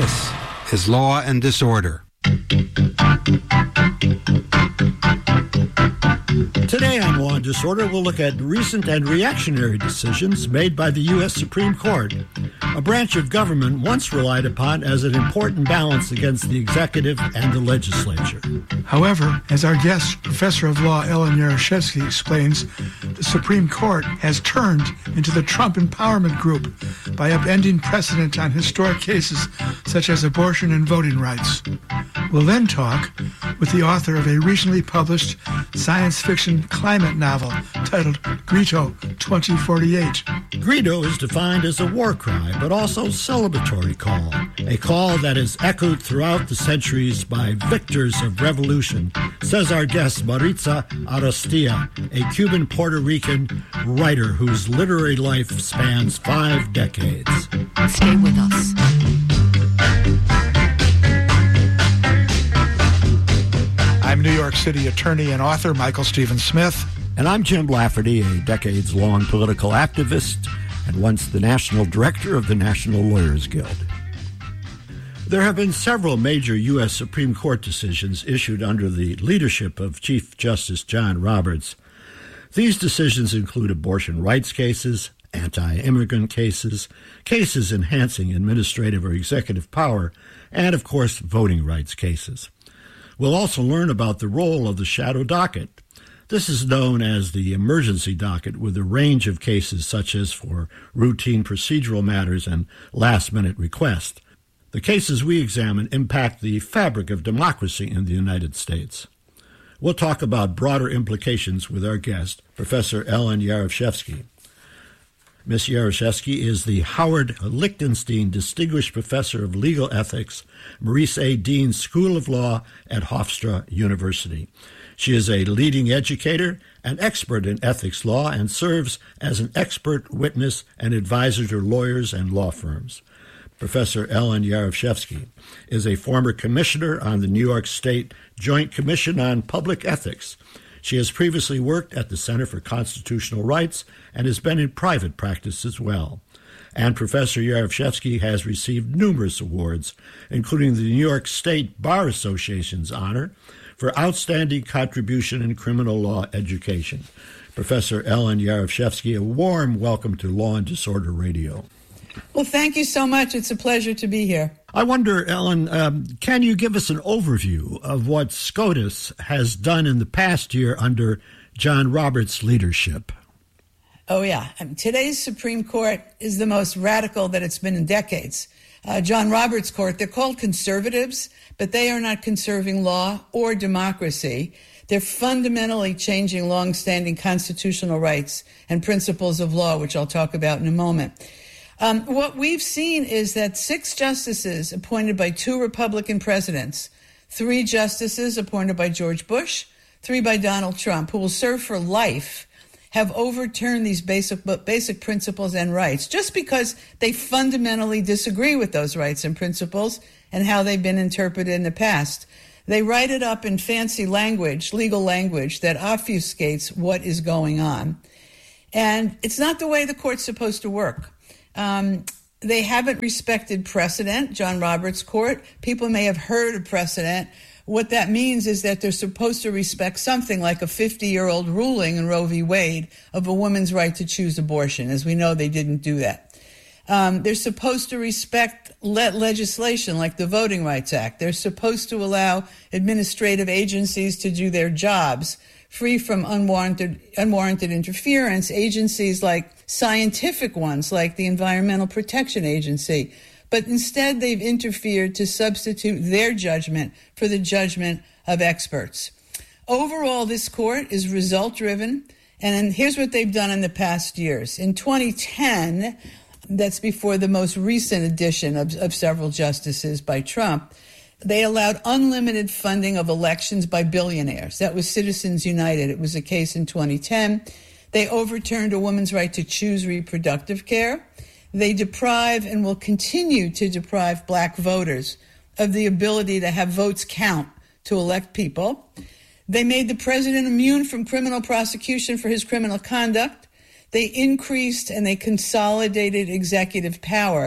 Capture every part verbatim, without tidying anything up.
This is Law and Disorder. Today on Law and Disorder, we'll look at recent and reactionary decisions made by the U S Supreme Court, a branch of government once relied upon as an important balance against the executive and the legislature. However, as our guest, Professor of Law Ellen Yaroshevsky, explains, the Supreme Court has turned into the Trump Empowerment Group by upending precedent on historic cases such as abortion and voting rights. We'll then talk with the author of a recently published science fiction climate novel titled Grito twenty forty-eight. Grito is defined as a war cry, but also celebratory call, a call that is echoed throughout the centuries by victors of revolution, says our guest Maritza Ariztía, a Cuban Puerto Rican writer whose literary life spans five decades. Stay with us. I'm New York City attorney and author Michael Stephen Smith. And I'm Jim Lafferty, a decades-long political activist and once the national director of the National Lawyers Guild. There have been several major U S Supreme Court decisions issued under the leadership of Chief Justice John Roberts. These decisions include abortion rights cases, anti-immigrant cases, cases enhancing administrative or executive power, and, of course, voting rights cases. We'll also learn about the role of the shadow docket. This is known as the emergency docket, with a range of cases such as for routine procedural matters and last-minute requests. The cases we examine impact the fabric of democracy in the United States. We'll talk about broader implications with our guest, Professor Ellen Yaroshevsky. Miz Yaroshevsky is the Howard Lichtenstein Distinguished Professor of Legal Ethics, Maurice A. Dean School of Law at Hofstra University. She is a leading educator and expert in ethics law and serves as an expert witness and advisor to lawyers and law firms. Professor Ellen Yaroshevsky is a former commissioner on the New York State Joint Commission on Public Ethics. She has previously worked at the Center for Constitutional Rights and has been in private practice as well. And Professor Yaroshevsky has received numerous awards, including the New York State Bar Association's honor for outstanding contribution in criminal law education. Professor Ellen Yaroshevsky, a warm welcome to Law and Disorder Radio. Well, thank you so much. It's a pleasure to be here. I wonder, Ellen, um, can you give us an overview of what SCOTUS has done in the past year under John Roberts' leadership? Oh, yeah. I mean, today's Supreme Court is the most radical that it's been in decades. Uh, John Roberts' court, they're called conservatives, but they are not conserving law or democracy. They're fundamentally changing longstanding constitutional rights and principles of law, which I'll talk about in a moment. Um, what we've seen is that six justices appointed by two Republican presidents, three justices appointed by George Bush, three by Donald Trump, who will serve for life, have overturned these basic basic principles and rights just because they fundamentally disagree with those rights and principles and how they've been interpreted in the past. They write it up in fancy language, legal language, that obfuscates what is going on. And it's not the way the court's supposed to work. Um, they haven't respected precedent, John Roberts' court. People may have heard of precedent. What that means is that they're supposed to respect something like a fifty-year-old ruling in Roe v. Wade of a woman's right to choose abortion. As we know, they didn't do that. Um, they're supposed to respect le- legislation like the Voting Rights Act. They're supposed to allow administrative agencies to do their jobs free from unwarranted unwarranted interference, agencies like scientific ones, like the Environmental Protection Agency. But instead, they've interfered to substitute their judgment for the judgment of experts. Overall, this court is result-driven, and here's what they've done in the past years. In twenty ten, that's before the most recent addition of, of several justices by Trump, they allowed unlimited funding of elections by billionaires. That was Citizens United. It was a case in twenty ten. They overturned a woman's right to choose reproductive care. They deprive and will continue to deprive black voters of the ability to have votes count to elect people. They made the president immune from criminal prosecution for his criminal conduct. They increased and they consolidated executive power.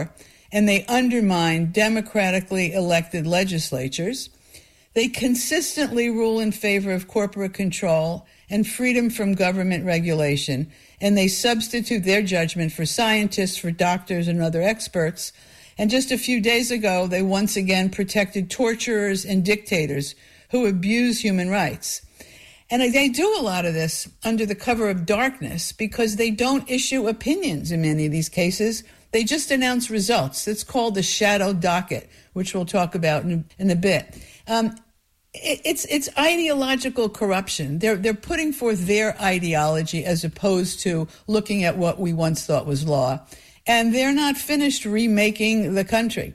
and they undermine democratically elected legislatures. They consistently rule in favor of corporate control and freedom from government regulation, and they substitute their judgment for scientists, for doctors, and other experts. And just a few days ago, they once again protected torturers and dictators who abuse human rights. And they do a lot of this under the cover of darkness because they don't issue opinions in many of these cases. They just announce results. It's called the shadow docket, which we'll talk about in, in a bit. Um, it, it's it's ideological corruption. They're they're putting forth their ideology as opposed to looking at what we once thought was law. And they're not finished remaking the country.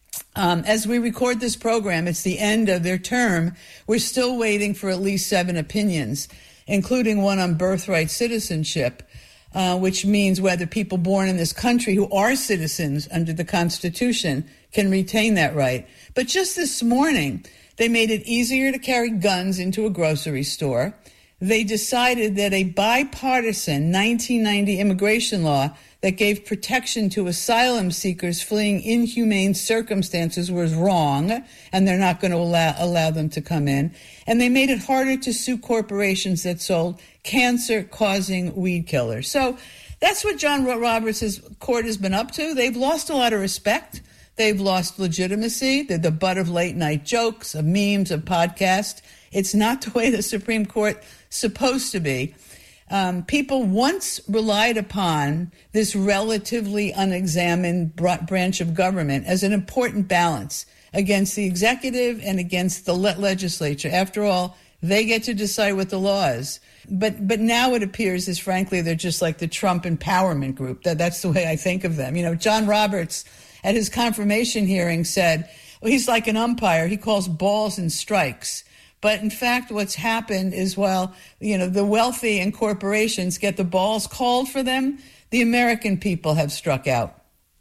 Um, as we record this program, it's the end of their term. We're still waiting for at least seven opinions, including one on birthright citizenship, uh, which means whether people born in this country who are citizens under the Constitution can retain that right. But just this morning, they made it easier to carry guns into a grocery store. They decided that a bipartisan nineteen ninety immigration law that gave protection to asylum seekers fleeing inhumane circumstances was wrong, and they're not going to allow, allow them to come in. And they made it harder to sue corporations that sold cancer-causing weed killers. So that's what John Roberts' court has been up to. They've lost a lot of respect. They've lost legitimacy. They're the butt of late-night jokes, of memes, of podcasts. It's not the way the Supreme Court's supposed to be. Um, people once relied upon this relatively unexamined branch of government as an important balance against the executive and against the le- legislature. After all, they get to decide what the law is. But but now it appears as, frankly, they're just like the Trump empowerment group. That That's the way I think of them. You know, John Roberts, at his confirmation hearing, said, well, he's like an umpire. He calls balls and strikes. But in fact, what's happened is, well, you know, the wealthy and corporations get the balls called for them. The American people have struck out.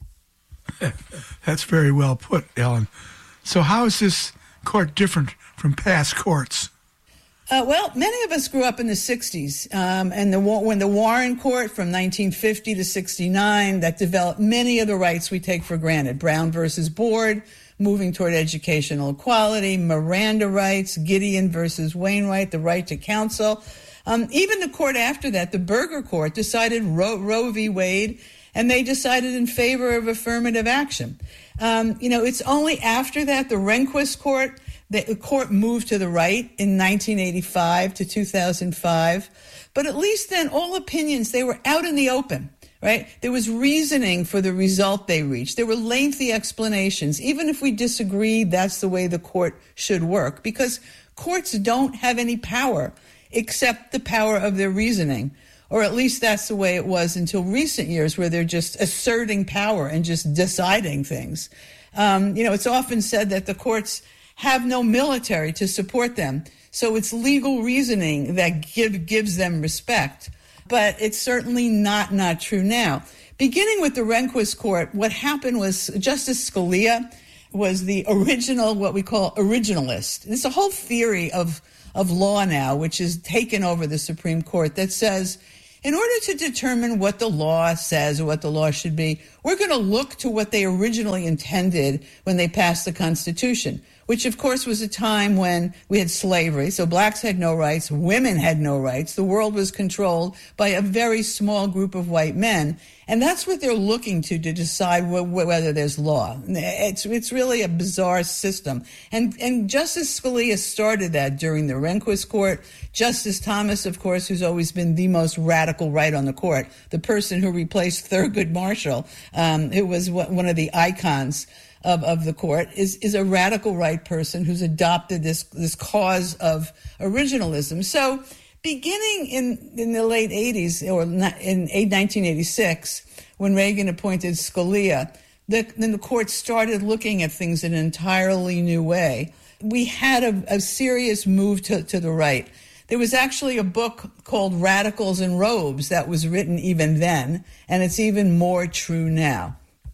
That's very well put, Ellen. So how is this court different from past courts? Uh, well, many of us grew up in the sixties, um, and the, when the Warren Court from nineteen fifty to sixty-nine that developed many of the rights we take for granted. Brown versus Board, moving toward educational equality, Miranda rights, Gideon versus Wainwright, the right to counsel. Um, even the court after that, the Berger Court, decided Roe, Roe v. Wade, and they decided in favor of affirmative action. Um, you know, it's only after that, the Rehnquist Court, the court moved to the right in nineteen eighty-five to two thousand five. But at least then, all opinions, they were out in the open. Right? There was reasoning for the result they reached. There were lengthy explanations. Even if we disagreed, that's the way the court should work, because courts don't have any power except the power of their reasoning. Or at least that's the way it was until recent years, where they're just asserting power and just deciding things. Um, you know, it's often said that the courts have no military to support them. So it's legal reasoning that give, gives them respect. But it's certainly not not true now. Beginning with the Rehnquist Court, what happened was Justice Scalia was the original, what we call originalist. There's a whole theory of, of law now, which is taken over the Supreme Court, that says, in order to determine what the law says or what the law should be, we're going to look to what they originally intended when they passed the Constitution, which, of course, was a time when we had slavery, so blacks had no rights, women had no rights. The world was controlled by a very small group of white men, and that's what they're looking to to decide wh- whether there's law. It's it's really a bizarre system, and and Justice Scalia started that during the Rehnquist Court. Justice Thomas, of course, who's always been the most radical right on the court, the person who replaced Thurgood Marshall, um, who was one of the icons Of, of the court, is, is a radical right person who's adopted this this cause of originalism. So beginning in, in the late eighties, or in nineteen eighty-six, when Reagan appointed Scalia, the, then the court started looking at things in an entirely new way. We had a, a serious move to, to the right. There was actually a book called Radicals in Robes that was written even then, and it's even more true now.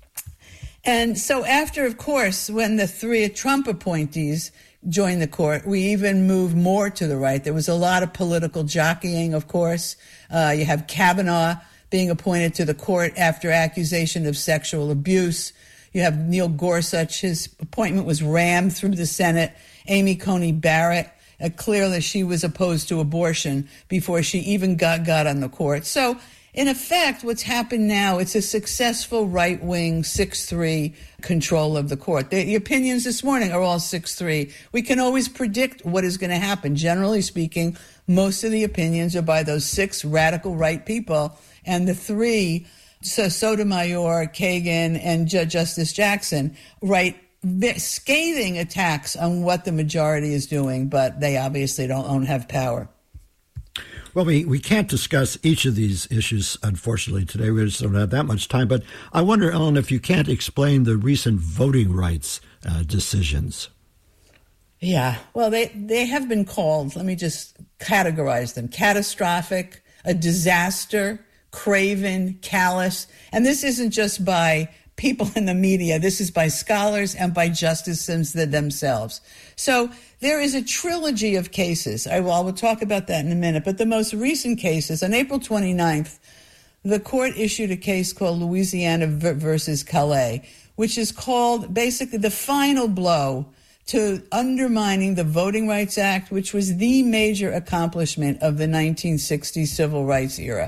And so after, of course, when the three Trump appointees joined the court, we even moved more to the right. There was a lot of political jockeying, of course. Uh, you have Kavanaugh being appointed to the court after accusation of sexual abuse. You have Neil Gorsuch. His appointment was rammed through the Senate. Amy Coney Barrett, uh, clearly she was opposed to abortion before she even got, got on the court. So, in effect, what's happened now, it's a successful right-wing six three control of the court. The, the opinions this morning are all six three. We can always predict what is going to happen. Generally speaking, most of the opinions are by those six radical right people, and the three, so Sotomayor, Kagan, and J- Justice Jackson, write scathing attacks on what the majority is doing, but they obviously don't, don't have power. Well, we, we can't discuss each of these issues, unfortunately, today. We just don't have that much time. But I wonder, Ellen, if you can't explain the recent voting rights uh, decisions. Yeah, well, they, they have been called, let me just categorize them, catastrophic, a disaster, craven, callous. And this isn't just by people in the media. This is by scholars and by justices themselves. So there is a trilogy of cases. I will, I will talk about that in a minute. But the most recent cases, on April twenty-ninth, the court issued a case called Louisiana versus Calais, which is called basically the final blow to undermining the Voting Rights Act, which was the major accomplishment of the nineteen sixties civil rights era.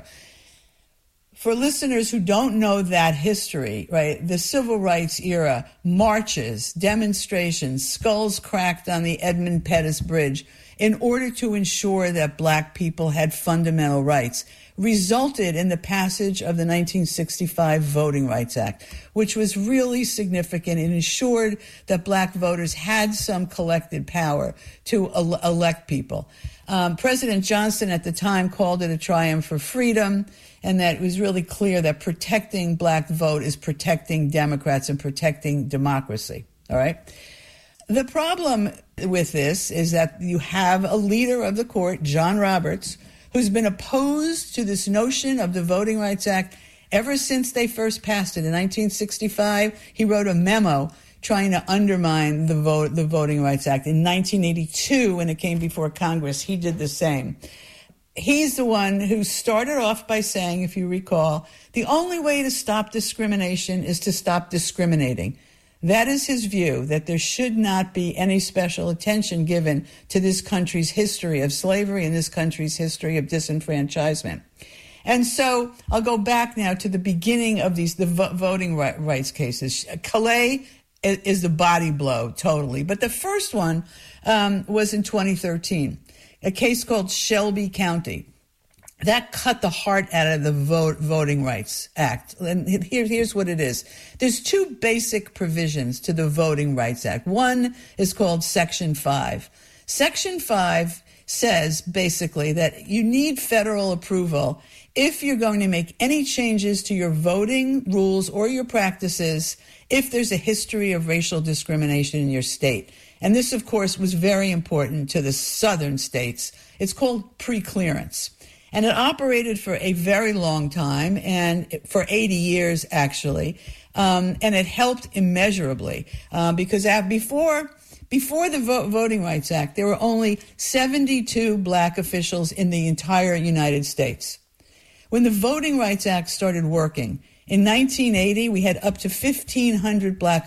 For listeners who don't know that history, right, the civil rights era, marches, demonstrations, skulls cracked on the Edmund Pettus Bridge in order to ensure that black people had fundamental rights, resulted in the passage of the nineteen sixty-five Voting Rights Act, which was really significant and ensured that black voters had some collected power to el- elect people. Um, President Johnson at the time called it a triumph for freedom, and that it was really clear that protecting black vote is protecting Democrats and protecting democracy. All right. The problem with this is that you have a leader of the court, John Roberts, who's been opposed to this notion of the Voting Rights Act ever since they first passed it in nineteen sixty-five. He wrote a memo trying to undermine the vote, the Voting Rights Act. In nineteen eighty-two, when it came before Congress, he did the same. He's the one who started off by saying, if you recall, the only way to stop discrimination is to stop discriminating. That is his view, that there should not be any special attention given to this country's history of slavery and this country's history of disenfranchisement. And so I'll go back now to the beginning of these the vo- voting right, rights cases. Calais is, is the body blow, totally. But the first one um, was in twenty thirteen. A case called Shelby County. That cut the heart out of the vote, Voting Rights Act. And here, here's what it is. There's two basic provisions to the Voting Rights Act. One is called Section five. Section five says basically that you need federal approval if you're going to make any changes to your voting rules or your practices if there's a history of racial discrimination in your state. And this, of course, was very important to the southern states. It's called preclearance. And it operated for a very long time, and for eighty years, actually. Um, and it helped immeasurably um, because before before the Vo- Voting Rights Act, there were only seventy-two black officials in the entire United States. When the Voting Rights Act started working, in nineteen eighty, we had up to fifteen hundred black